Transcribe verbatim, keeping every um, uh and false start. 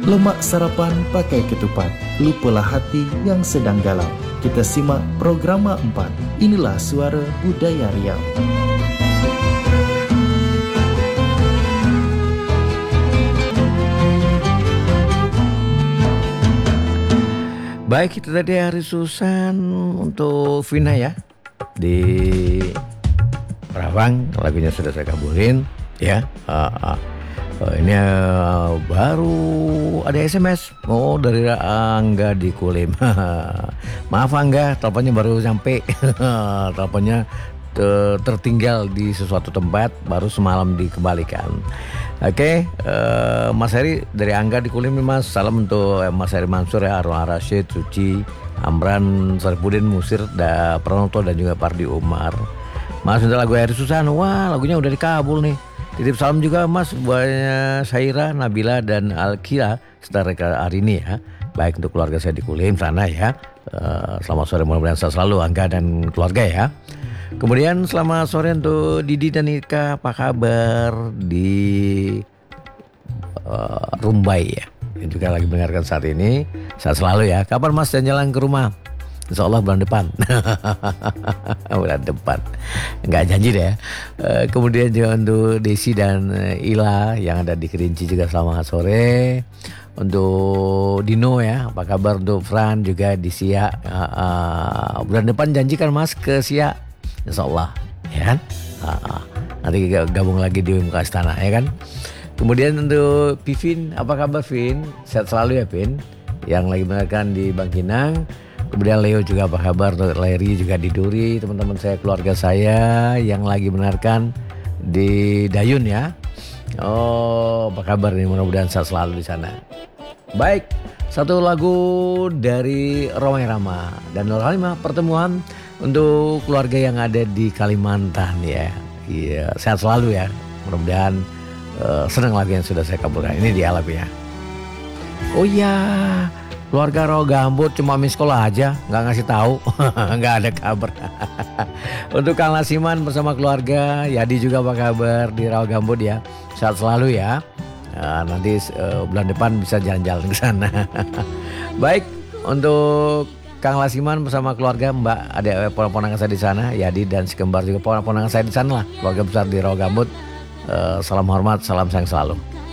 Lemak sarapan pakai ketupat, lupalah hati yang sedang galau. Kita simak program empat. Inilah Suara Budaya Riau. Baik, itu tadi Hari Susan untuk Vina ya di Perawang. Lagunya sudah saya kabulin ya. Uh, uh. Uh, ini uh, baru ada S M S oh dari Angga di Kulim. Maaf Angga, teleponnya baru sampai. Teleponnya te- tertinggal di sesuatu tempat, baru semalam dikembalikan. Oke, okay, uh, Mas Heri dari Angga di Kulim nih Mas. Salam untuk uh, Mas Heri Mansur ya, Arwah Rashid, Suci, Amran, Saripudin, Musir, da, Pranoto dan juga Pardi Umar. Mas untuk lagu Hari Susan, wah lagunya udah dikabul nih. Titip salam juga Mas buat Syaira, Nabila dan Alkila setelah hari ini ya. Baik untuk keluarga saya di Kulim sana ya. Uh, selamat sore, mudah-mudahan sehat selalu Angga dan keluarga ya. Kemudian selamat sore untuk Didi dan Ika, apa kabar di uh, Rumbai ya. Yang juga lagi mendengarkan saat ini. Sehat selalu ya. Kapan Mas jalan-jalan ke rumah? Insya Allah bulan depan. Bulan depan. Enggak janji deh ya. Uh, kemudian juga untuk Desi dan uh, Ila yang ada di Kerinci juga selamat sore. Untuk Dino ya, apa kabar untuk Fran juga di Siak. Uh, uh, bulan depan janjikan Mas ke Siak. Insya Allah ya kan. Uh, uh, nanti gabung lagi di Muka Istana ya kan. Kemudian untuk Pivin, apa kabar Vin? Sehat selalu ya Vin. Yang lagi mendengarkan di Bangkinang. Kemudian Leo juga apa kabar, Leri juga di Duri, teman-teman saya, keluarga saya yang lagi mendengarkan di Dayun ya. Oh, apa kabar nih, mudah-mudahan sehat selalu di sana. Baik, satu lagu dari Romai Rama dan Nur Halimah, pertemuan untuk keluarga yang ada di Kalimantan ya. Iya, sehat selalu ya. Mudah-mudahan uh, senang lagu yang sudah saya kabulkan. Ini di Alap ya. Oh iya. Keluarga Rawa Gambut cuma miss call aja, nggak ngasih tahu, nggak ada kabar. Untuk Kang Lasiman bersama keluarga, Yadi juga apa kabar di Rawa Gambut ya, sehat selalu ya. Nah, nanti uh, bulan depan bisa jalan-jalan ke sana. Baik, untuk Kang Lasiman bersama keluarga, Mbak, ada ponakan saya di sana, Yadi dan si kembar juga ponakan saya di sana lah, keluarga besar di Rawa Gambut. Uh, salam hormat, salam sayang selalu.